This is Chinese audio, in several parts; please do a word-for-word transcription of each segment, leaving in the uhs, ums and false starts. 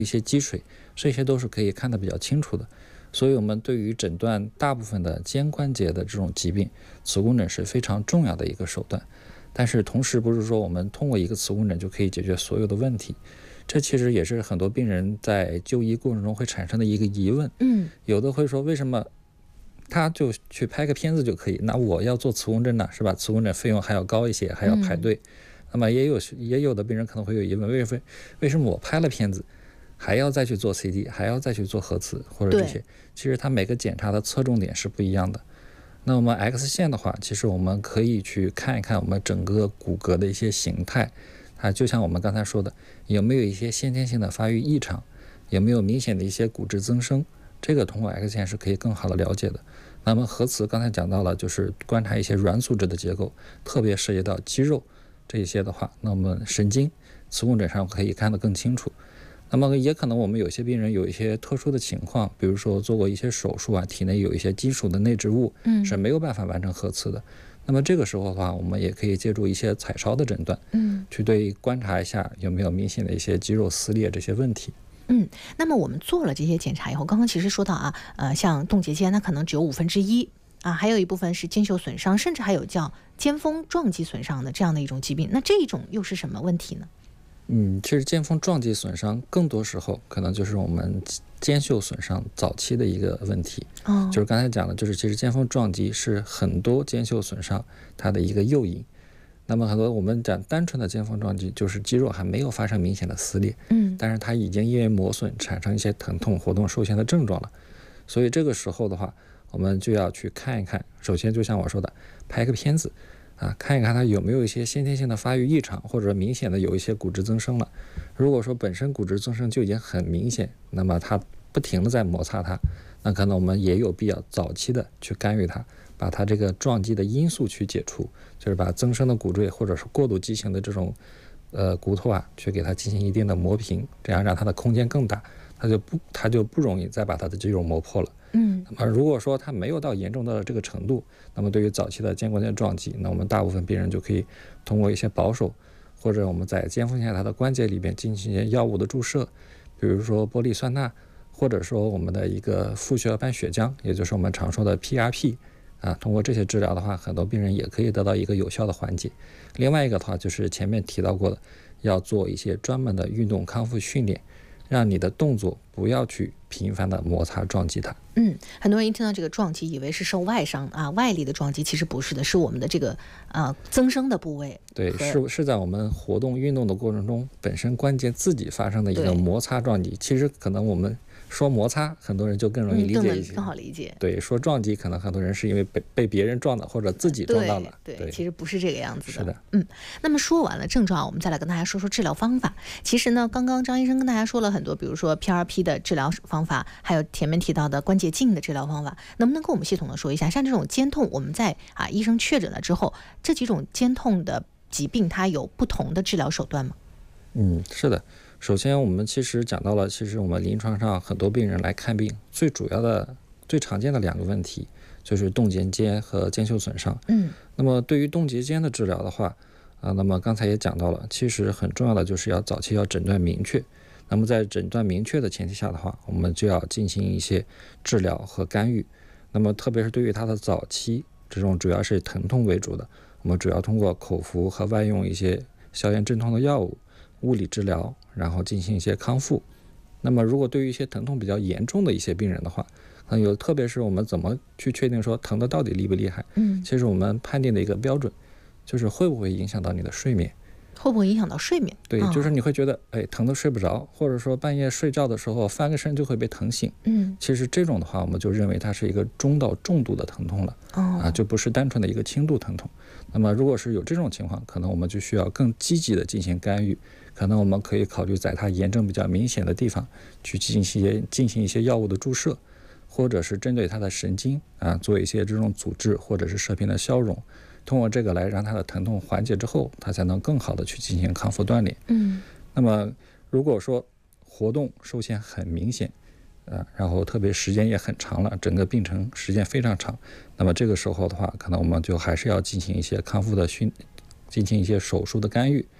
一些积水，这些都是可以看得比较清楚的。所以我们对于诊断大部分的肩关节的这种疾病，磁共振是非常重要的一个手段。但是同时不是说我们通过一个磁共振就可以解决所有的问题，这其实也是很多病人在就医过程中会产生的一个疑问。 嗯， 有的会说为什么他就去拍个片子就可以，那我要做磁共振呢，是吧？磁共振费用还要高一些，还要排队。嗯、那么也有也有的病人可能会有疑问，为什么为什么我拍了片子还要再去做 C T， 还要再去做核磁或者这些？其实它每个检查的侧重点是不一样的。那我们 X 线的话，其实我们可以去看一看我们整个骨骼的一些形态，啊，就像我们刚才说的，有没有一些先天性的发育异常，有没有明显的一些骨质增生，这个通过 X 线是可以更好的了解的。那么核磁刚才讲到了，就是观察一些软组织的结构，特别涉及到肌肉这一些的话，那我们神经磁共振上可以看得更清楚。那么也可能我们有些病人有一些特殊的情况，比如说做过一些手术啊，体内有一些金属的内置物，嗯，是没有办法完成核磁的。那么这个时候的话，我们也可以借助一些彩超的诊断，嗯，去对观察一下有没有明显的一些肌肉撕裂这些问题。 嗯，那么我们做了这些检查以后，刚刚其实说到啊，呃，像冻结肩，它可能只有五分之一啊，还有一部分是肩袖损伤，甚至还有叫肩峰撞击损伤的这样的一种疾病。那这一种又是什么问题呢？ 嗯，其实肩峰撞击损伤更多时候可能就是我们肩袖损伤早期的一个问题。哦，就是刚才讲的，就是其实肩峰撞击是很多肩袖损伤它的一个诱因。那么很多我们讲单纯的肩峰撞击，就是肌肉还没有发生明显的撕裂，嗯，但是它已经因为磨损产生一些疼痛、活动受限的症状了。所以这个时候的话，我们就要去看一看。首先就像我说的，拍个片子。啊，看一看它有没有一些先天性的发育异常，或者明显的有一些骨质增生了。如果说本身骨质增生就已经很明显，那么它不停的在摩擦它，那可能我们也有必要早期的去干预它，把它这个撞击的因素去解除，就是把增生的骨赘或者是过度畸形的这种呃骨头啊，去给它进行一定的磨平，这样让它的空间更大，它就不它就不容易再把它的肌肉磨破了。嗯，那么如果说它没有到严重的这个程度，那么对于早期的肩关节撞击，那我们大部分病人就可以通过一些保守，或者我们在肩峰下它的关节里边进行一些药物的注射，比如说玻利酸钠，或者说我们的一个富血小板血浆，也就是我们常说的 P R P 啊，通过这些治疗的话，很多病人也可以得到一个有效的缓解。另外一个的话，就是前面提到过的，要做一些专门的运动康复训练，让你的动作不要去频繁的摩擦撞击它。 嗯，很多人一听到这个撞击，以为是受外伤啊，外力的撞击，其实不是的，是我们的这个呃增生的部位。 对，是是在我们活动运动的过程中，本身关节自己发生的一个摩擦撞击。其实可能我们说摩擦，很多人就更容易理解一些， 嗯、更, 更好理解。 对，说撞击，可能很多人是因为被被别人撞的，或者自己撞到了。 对，对，其实不是这个样子的。 是的， 嗯。那么说完了症状，我们再来跟大家说说治疗方法。其实呢，刚刚张医生跟大家说了很多，比如说 P R P 的治疗方法，还有前面提到的关节镜的治疗方法，能不能跟我们系统的说一下？像这种肩痛，我们在啊医生确诊了之后，这几种肩痛的疾病，它有不同的治疗手段吗？ 嗯，是的。首先我们其实讲到了，其实我们临床上很多病人来看病，最主要的最常见的两个问题就是冻结肩和肩袖损伤。嗯，那么对于冻结肩的治疗的话啊，那么刚才也讲到了，其实很重要的就是要早期要诊断明确。那么在诊断明确的前提下的话，我们就要进行一些治疗和干预。那么特别是对于它的早期这种主要是疼痛为主的，我们主要通过口服和外用一些消炎镇痛的药物，物理治疗，然后进行一些康复。那么如果对于一些疼痛比较严重的一些病人的话，可能有特别是我们怎么去确定说疼的到底厉不厉害？嗯，其实我们判定的一个标准就是会不会影响到你的睡眠。 会不会影响到睡眠？ 对，就是你会觉得哎疼得睡不着，或者说半夜睡觉的时候翻个身就会被疼醒。嗯，其实这种的话，我们就认为它是一个中到重度的疼痛了。哦，啊，就不是单纯的一个轻度疼痛。那么如果是有这种情况，可能我们就需要更积极的进行干预。可能我们可以考虑在它炎症比较明显的地方去进行一些进行一些药物的注射，或者是针对它的神经啊做一些这种阻滞或者是射频的消融。通过这个来让它的疼痛缓解之后，它才能更好的去进行康复锻炼。嗯，那么如果说活动受限很明显，呃，然后特别时间也很长了，整个病程时间非常长，那么这个时候的话，可能我们就还是要进行一些康复的训，进行一些手术的干预。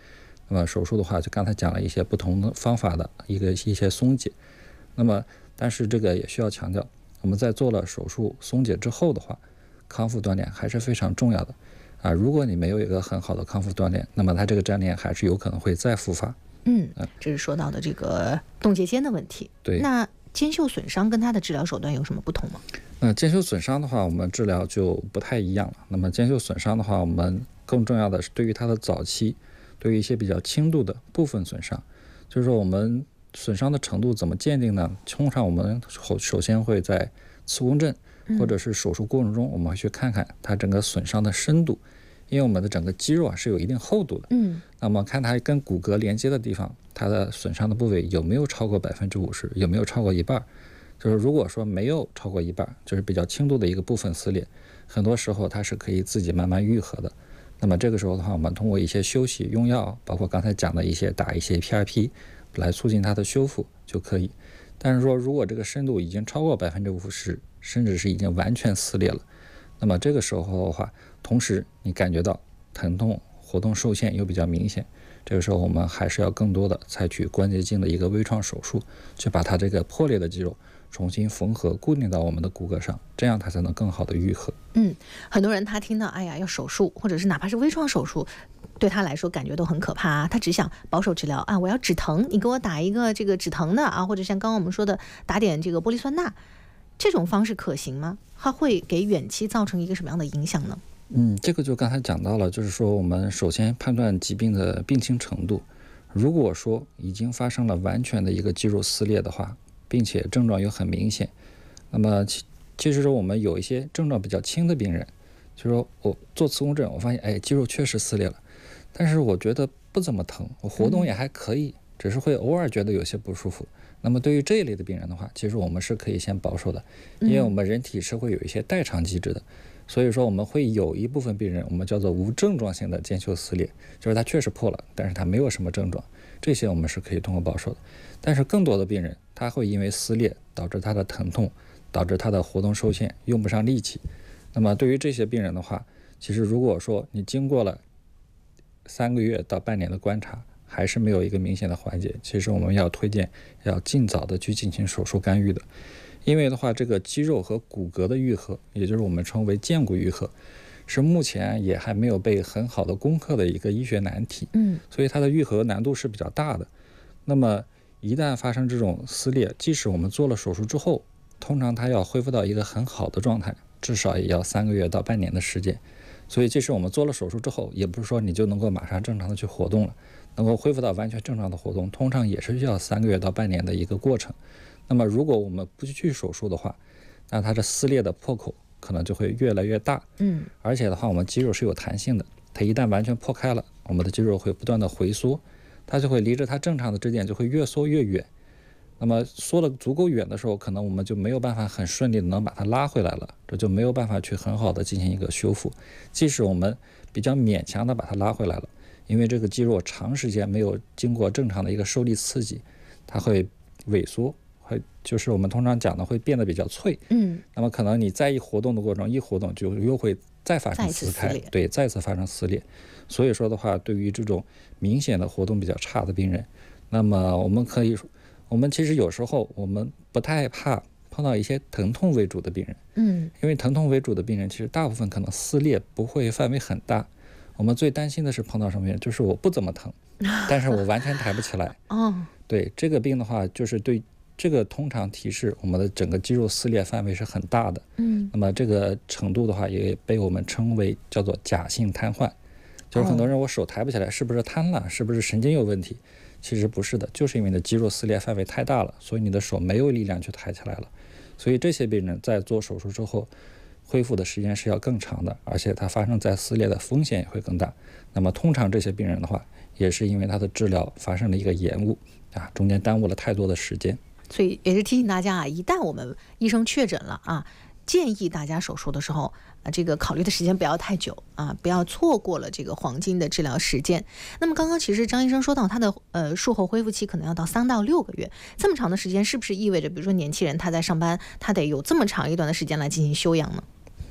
那么手术的话，就刚才讲了一些不同的方法的一个一些松解。那么但是这个也需要强调，我们在做了手术松解之后的话，康复锻炼还是非常重要的啊。如果你没有一个很好的康复锻炼，那么它这个粘连还是有可能会再复发。 嗯，这是说到的这个冻结肩的问题。 对， 那肩袖损伤跟它的治疗手段有什么不同吗？ 那肩袖损伤的话，我们治疗就不太一样了。那么肩袖损伤的话，我们更重要的是对于它的早期，对于一些比较轻度的部分损伤，就是说我们损伤的程度怎么鉴定呢？通常我们首先会在磁共振或者是手术过程中，我们会去看看它整个损伤的深度，因为我们的整个肌肉啊是有一定厚度的。 嗯， 那么看它跟骨骼连接的地方，它的损伤的部位有没有超过百分之五十，有没有超过一半？就是如果说没有超过一半，就是比较轻度的一个部分撕裂，很多时候它是可以自己慢慢愈合的。那么这个时候的话，我们通过一些休息、用药，包括刚才讲的一些打一些 P R P 来促进它的修复就可以。但是说如果这个深度已经超过百分之五十，甚至是已经完全撕裂了，那么这个时候的话，同时你感觉到疼痛、活动受限又比较明显，这个时候我们还是要更多的采取关节镜的一个微创手术，去把它这个破裂的肌肉重新缝合固定到我们的骨骼上，这样它才能更好的愈合。 嗯，很多人他听到哎呀要手术，或者是哪怕是微创手术，对他来说感觉都很可怕啊，他只想保守治疗啊，我要止疼，你给我打一个这个止疼的啊，或者像刚刚我们说的打点这个玻璃酸钠，这种方式可行吗？它会给远期造成一个什么样的影响呢？ 嗯，这个就刚才讲到了，就是说我们首先判断疾病的病情程度，如果说已经发生了完全的一个肌肉撕裂的话，并且症状又很明显，那么其其实说我们有一些症状比较轻的病人，就是说我做磁共振，我发现哎肌肉确实撕裂了，但是我觉得不怎么疼，我活动也还可以，只是会偶尔觉得有些不舒服。那么对于这一类的病人的话，其实我们是可以先保守的，因为我们人体是会有一些代偿机制的，所以说我们会有一部分病人我们叫做无症状性的肩袖撕裂，就是它确实破了，但是它没有什么症状，这些我们是可以通过保守的。但是更多的病人他会因为撕裂导致他的疼痛，导致他的活动受限，用不上力气。那么对于这些病人的话，其实如果说你经过了三个月到半年的观察，还是没有一个明显的缓解，其实我们要推荐要尽早的去进行手术干预的。因为的话，这个肌肉和骨骼的愈合，也就是我们称为腱骨愈合，是目前也还没有被很好的攻克的一个医学难题。 嗯， 所以它的愈合难度是比较大的。那么一旦发生这种撕裂，即使我们做了手术之后，通常它要恢复到一个很好的状态，至少也要三个月到半年的时间。所以即使我们做了手术之后，也不是说你就能够马上正常的去活动了，能够恢复到完全正常的活动，通常也是需要三个月到半年的一个过程。那么如果我们不去手术的话，那它的撕裂的破口可能就会越来越大。 嗯， 而且的话，我们肌肉是有弹性的，它一旦完全破开了，我们的肌肉会不断的回缩，它就会离着它正常的支点就会越缩越远。那么缩了足够远的时候，可能我们就没有办法很顺利的能把它拉回来了，这就没有办法去很好的进行一个修复。即使我们比较勉强的把它拉回来了，因为这个肌肉长时间没有经过正常的一个受力刺激，它会萎缩，会就是我们通常讲的会变得比较脆。 嗯， 那么可能你在一活动的过程中，一活动就又会再发生撕开，对，再次发生撕裂。所以说的话，对于这种明显的活动比较差的病人，那么我们可以说，我们其实有时候我们不太怕碰到一些疼痛为主的病人。 嗯， 因为疼痛为主的病人，其实大部分可能撕裂不会范围很大。我们最担心的是碰到什么病人，就是我不怎么疼，但是我完全抬不起来。 哦， 对，这个病的话，就是对这个通常提示我们的整个肌肉撕裂范围是很大的。 嗯， 那么这个程度的话，也被我们称为叫做假性瘫痪，就是很多人我手抬不起来，是不是瘫了？是不是神经有问题？其实不是的，就是因为你的肌肉撕裂范围太大了，所以你的手没有力量去抬起来了。所以这些病人在做手术之后，恢复的时间是要更长的，而且它发生再撕裂的风险也会更大。那么通常这些病人的话，也是因为他的治疗发生了一个延误啊，中间耽误了太多的时间。 所以也是提醒大家啊，一旦我们医生确诊了啊，建议大家手术的时候啊，这个考虑的时间不要太久啊，不要错过了这个黄金的治疗时间。那么刚刚其实张医生说到他的呃术后恢复期可能要到三到六个月，这么长的时间是不是意味着比如说年轻人他在上班，他得有这么长一段的时间来进行休养呢？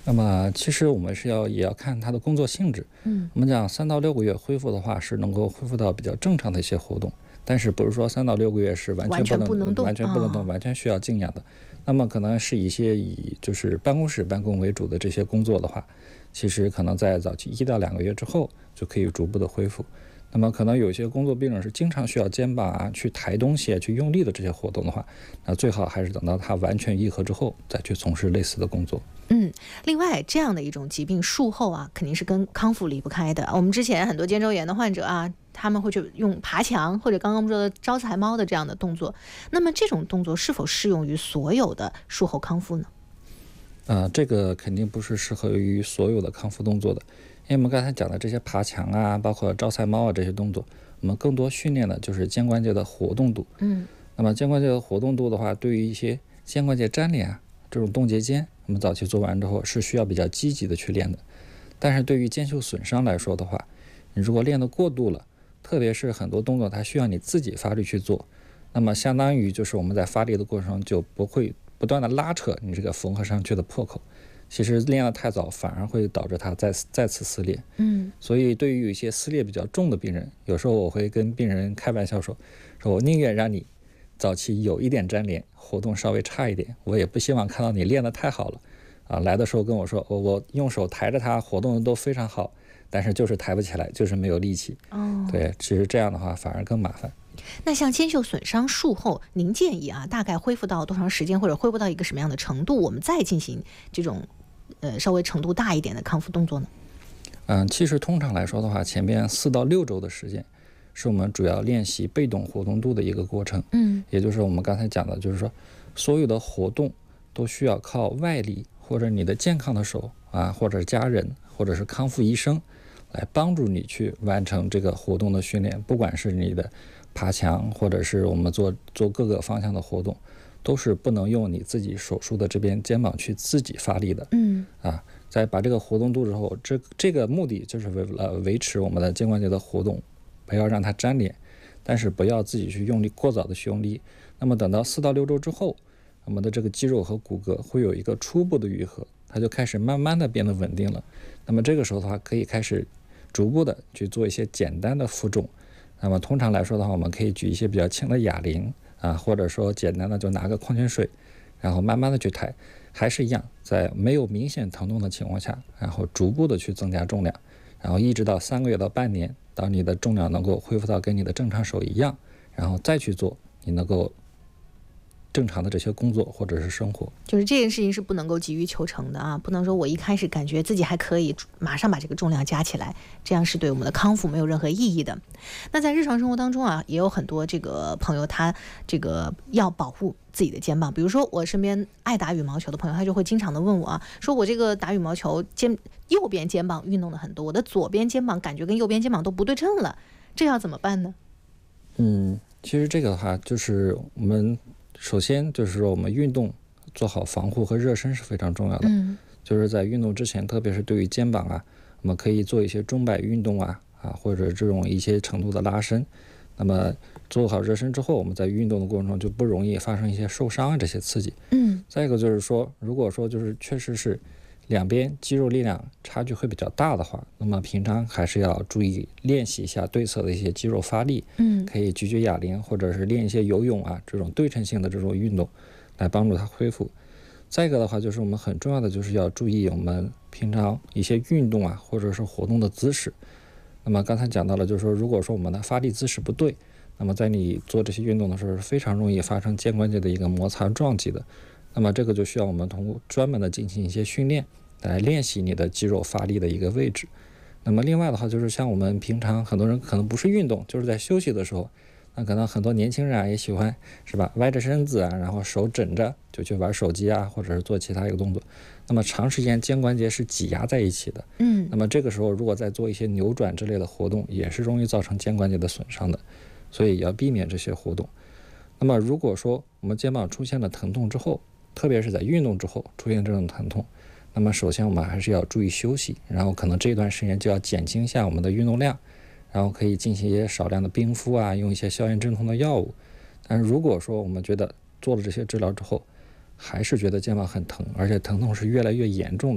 那么其实我们是要也要看他的工作性质。 嗯， 我们讲三到六个月恢复的话，是能够恢复到比较正常的一些活动，但是不是说三到六个月是完全不能完全不能动， 完全不能动，完全需要静养的。那么可能是一些以就是办公室办公为主的这些工作的话，其实可能在早期一到两个月之后就可以逐步的恢复。那么可能有些工作病人是经常需要肩膀啊去抬东西、去用力的这些活动的话，那最好还是等到他完全愈合之后再去从事类似的工作。 嗯，另外这样的一种疾病术后啊，肯定是跟康复离不开的。我们之前很多肩周炎的患者啊，他们会去用爬墙或者刚刚我们说的招财猫的这样的动作，那么这种动作是否适用于所有的术后康复呢？ 呃，这个肯定不是适合于所有的康复动作的，因为我们刚才讲的这些爬墙啊，包括招财猫啊这些动作，我们更多训练的就是肩关节的活动度。 嗯， 那么肩关节的活动度的话，对于一些肩关节粘连啊这种冻结肩，我们早期做完之后是需要比较积极的去练的。但是对于肩袖损伤来说的话，你如果练得过度了，特别是很多动作它需要你自己发力去做，那么相当于就是我们在发力的过程中就不会不断的拉扯你这个缝合上去的破口，其实练得太早反而会导致它再再次撕裂。 嗯， 所以对于有一些撕裂比较重的病人，有时候我会跟病人开玩笑说，说我宁愿让你早期有一点粘连，活动稍微差一点，我也不希望看到你练得太好了啊，来的时候跟我说我我用手抬着它活动都非常好，但是就是抬不起来，就是没有力气。 哦， 对，其实这样的话反而更麻烦。 那像肩袖损伤术后，您建议啊，大概恢复到多长时间，或者恢复到一个什么样的程度，我们再进行这种呃稍微程度大一点的康复动作呢？ 嗯，其实通常来说的话，前边四到六周的时间是我们主要练习被动活动度的一个过程。 嗯， 也就是我们刚才讲的，就是说所有的活动都需要靠外力或者你的健康的手啊，或者家人或者是康复医生来帮助你去完成这个活动的训练，不管是你的爬墙，或者是我们做做各个方向的活动，都是不能用你自己手术的这边肩膀去自己发力的。 嗯， 啊，在把这个活动度之后，这这个目的就是为了维持我们的肩关节的活动，不要让它粘连，但是不要自己去用力过早的去用力。那么等到四到六周之后，我们的这个肌肉和骨骼会有一个初步的愈合，它就开始慢慢的变得稳定了。那么这个时候的话，可以开始逐步的去做一些简单的负重。那么通常来说的话，我们可以举一些比较轻的哑铃啊，或者说简单的就拿个矿泉水，然后慢慢的去抬，还是一样，在没有明显疼痛的情况下，然后逐步的去增加重量，然后一直到三个月到半年，当你的重量能够恢复到跟你的正常手一样，然后再去做你能够正常的这些工作或者是生活。 就是这件事情是不能够急于求成的啊，不能说我一开始感觉自己还可以，马上把这个重量加起来，这样是对我们的康复没有任何意义的。那在日常生活当中啊，也有很多这个朋友他这个要保护自己的肩膀，比如说我身边爱打羽毛球的朋友，他就会经常的问我啊，说我这个打羽毛球肩右边肩膀运动的很多，我的左边肩膀感觉跟右边肩膀都不对称了，这要怎么办呢？ 嗯，其实这个的话，就是我们首先就是说我们运动做好防护和热身是非常重要的。 嗯， 就是在运动之前，特别是对于肩膀啊，我们可以做一些钟摆运动啊啊，或者这种一些程度的拉伸。那么做好热身之后，我们在运动的过程中就不容易发生一些受伤啊这些刺激。 嗯， 再一个就是说，如果说就是确实是两边肌肉力量差距会比较大的话，那么平常还是要注意练习一下对侧的一些肌肉发力。 嗯， 可以举举哑铃，或者是练一些游泳啊这种对称性的这种运动，来帮助它恢复。再一个的话，就是我们很重要的就是要注意我们平常一些运动啊，或者是活动的姿势。那么刚才讲到了，就是说如果说我们的发力姿势不对，那么在你做这些运动的时候，是非常容易发生肩关节的一个摩擦撞击的。那么这个就需要我们通过专门的进行一些训练，来练习你的肌肉发力的一个位置。那么另外的话，就是像我们平常很多人可能不是运动，就是在休息的时候，那可能很多年轻人啊也喜欢是吧，歪着身子啊，然后手枕着就去玩手机啊，或者是做其他一个动作。那么长时间肩关节是挤压在一起的。 嗯， 那么这个时候如果再做一些扭转之类的活动，也是容易造成肩关节的损伤的，所以要避免这些活动。那么如果说我们肩膀出现了疼痛之后，特别是在运动之后出现这种疼痛，那么首先我们还是要注意休息，然后可能这段时间就要减轻一下我们的运动量，然后可以进行一些少量的冰敷啊，用一些消炎镇痛的药物。但是如果说我们觉得做了这些治疗之后还是觉得肩膀很疼，而且疼痛是越来越严重的，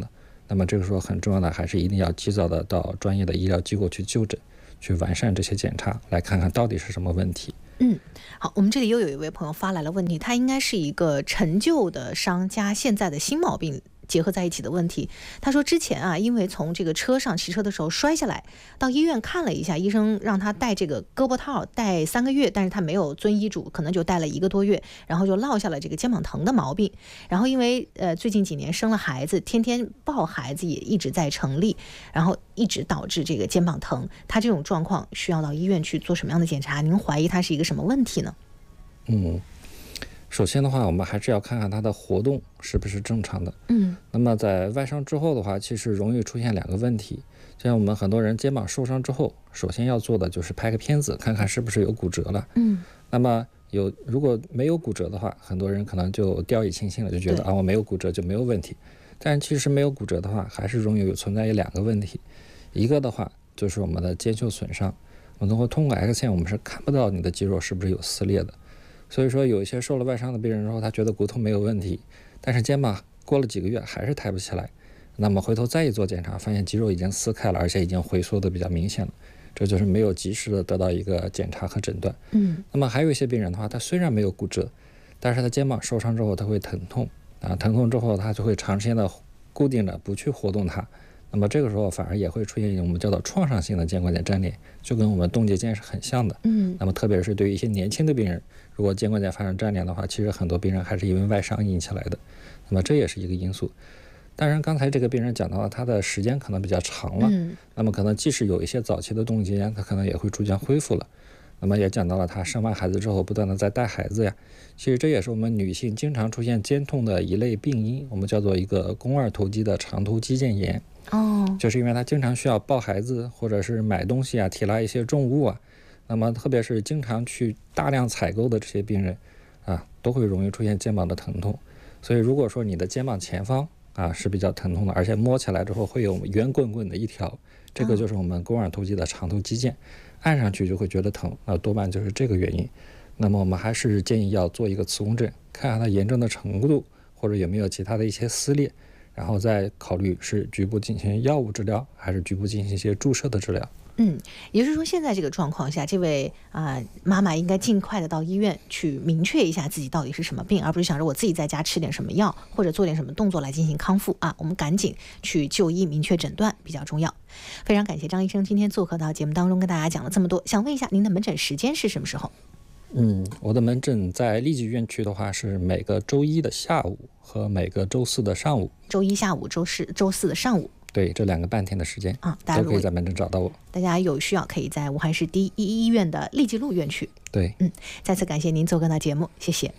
那么这个时候很重要的还是一定要及早的到专业的医疗机构去就诊，去完善这些检查，来看看到底是什么问题。 嗯，好，我们这里又有一位朋友发来了问题，他应该是一个陈旧的伤加现在的新毛病结合在一起的问题。他说之前啊，因为从这个车上骑车的时候摔下来，到医院看了一下，医生让他戴这个胳膊套戴三个月，但是他没有遵医嘱，可能就戴了一个多月，然后就落下了这个肩膀疼的毛病。然后因为呃最近几年生了孩子，天天抱孩子也一直在成立，然后一直导致这个肩膀疼。他这种状况需要到医院去做什么样的检查？您怀疑他是一个什么问题呢？ 嗯。首先的话，我们还是要看看他的活动是不是正常的。 嗯， 那么在外伤之后的话，其实容易出现两个问题。就像我们很多人肩膀受伤之后，首先要做的就是拍个片子，看看是不是有骨折了。 嗯， 那么有如果没有骨折的话，很多人可能就掉以轻心了，就觉得啊我没有骨折就没有问题。但其实没有骨折的话，还是容易有存在有两个问题。一个的话就是我们的肩袖损伤，我们会通过 X 线我们是看不到你的肌肉是不是有撕裂的。所以说有一些受了外伤的病人之后，他觉得骨头没有问题，但是肩膀过了几个月还是抬不起来，那么回头再一做检查，发现肌肉已经撕开了，而且已经回缩的比较明显了，这就是没有及时的得到一个检查和诊断。 嗯， 那么还有一些病人的话，他虽然没有骨折，但是他肩膀受伤之后他会疼痛啊，疼痛之后他就会长时间的固定着不去活动它，那么这个时候反而也会出现我们叫做创伤性的肩关节粘连，就跟我们动节肩是很像的。 嗯， 那么特别是对于一些年轻的病人，如果肩关节发生粘连的话，其实很多病人还是因为外伤引起来的，那么这也是一个因素。当然刚才这个病人讲到了他的时间可能比较长了， 嗯， 那么可能即使有一些早期的动节炎，他可能也会逐渐恢复了。那么也讲到了他生完孩子之后不断的在带孩子呀，其实这也是我们女性经常出现肩痛的一类病因，我们叫做一个肱二头肌的长头肌腱炎。 哦， 就是因为他经常需要抱孩子或者是买东西啊，提拉一些重物啊，那么特别是经常去大量采购的这些病人啊，都会容易出现肩膀的疼痛。所以如果说你的肩膀前方啊是比较疼痛的，而且摸起来之后会有圆滚滚的一条，这个就是我们肱二头肌的长头肌腱，按上去就会觉得疼，那多半就是这个原因。那么我们还是建议要做一个磁共振，看看它严重的程度，或者有没有其他的一些撕裂，然后再考虑是局部进行药物治疗，还是局部进行一些注射的治疗。 嗯，也就是说现在这个状况下，这位啊、呃、妈妈应该尽快的到医院去明确一下自己到底是什么病，而不是想着我自己在家吃点什么药或者做点什么动作来进行康复啊。我们赶紧去就医，明确诊断比较重要。非常感谢张医生今天做客到节目当中，跟大家讲了这么多。想问一下您的门诊时间是什么时候？ 嗯，我的门诊在利济院区的话是每个周一的下午和每个周四的上午。 周一下午，周四周四的上午。 对，这两个半天的时间啊，大家都可以在门诊找到我。 大家有需要可以在武汉市第一医院的利济路院区。 对， 嗯，再次感谢您做客到节目，谢谢。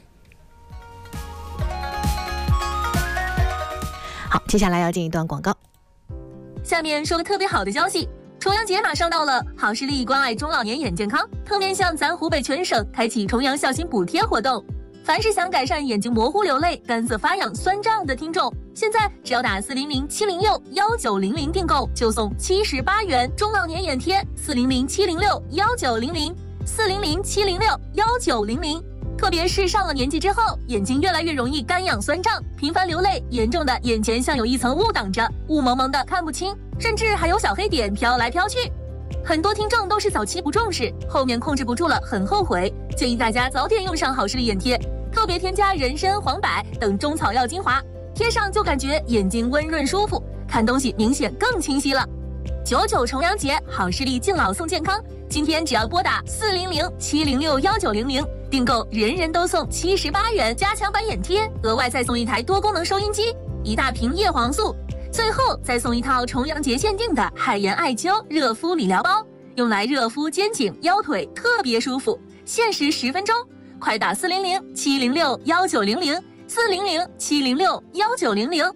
好，接下来要进一段广告。 下面说个特别好的消息，重阳节马上到了，好视力关爱中老年眼健康，特面向咱湖北全省开启重阳孝心补贴活动。凡是想改善眼睛模糊流泪、干涩发痒、酸胀的听众，现在只要打四零零七零六幺九零零订购，就送七十八元中老年眼贴。四零零七零六幺九零零，四零零七零六幺九零零。特别是上了年纪之后，眼睛越来越容易干痒酸胀，频繁流泪，严重的眼前像有一层雾挡着，雾蒙蒙的看不清，甚至还有小黑点飘来飘去。很多听众都是早期不重视，后面控制不住了，很后悔。建议大家早点用上好视力眼贴，特别添加人参、黄柏等中草药精华，贴上就感觉眼睛温润舒服，看东西明显更清晰了。九九重阳节，好视力敬老送健康，今天只要拨打四零零七零六幺九零零订购，人人都送七十八元加强版眼贴，额外再送一台多功能收音机，一大瓶叶黄素，最后再送一套重阳节限定的海盐艾灸热敷理疗包，用来热敷肩颈腰腿，特别舒服，限时十分钟，快打四零零七零六幺九零零，四零零七零六幺九零零。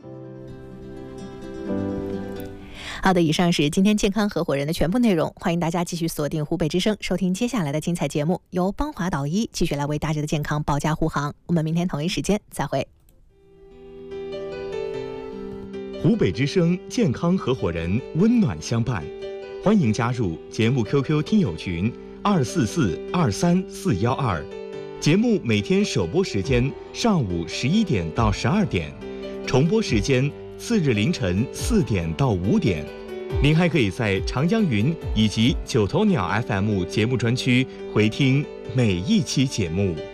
好的，以上是今天健康合伙人的全部内容，欢迎大家继续锁定湖北之声，收听接下来的精彩节目，由邦华导医继续来为大家的健康保驾护航。我们明天同一时间再会。 湖北之声健康合伙人，温暖相伴，欢迎加入节目 Q Q 听友群二四四二三四幺二。节目每天首播时间上午十一点到十二点，重播时间次日凌晨四点到五点。您还可以在长江云以及九头鸟 F M 节目专区回听每一期节目。